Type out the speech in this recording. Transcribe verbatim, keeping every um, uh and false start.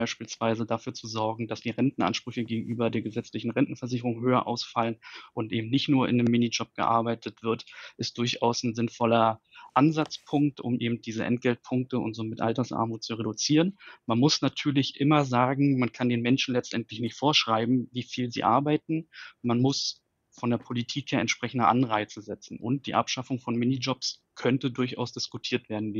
beispielsweise dafür zu sorgen, dass die Rentenansprüche gegenüber der gesetzlichen Rentenversicherung höher ausfallen und eben nicht nur in 'nem Minijob gearbeitet wird, ist durchaus 'n sinnvoller Ansatzpunkt, um eben diese Entgeltpunkte und somit Altersarmut zu reduzieren. Man muss natürlich immer sagen, man kann den Menschen letztendlich nicht vorschreiben, wie viel sie arbeiten. Man muss von der Politik her entsprechende Anreize setzen und die Abschaffung von Minijobs könnte durchaus diskutiert werden.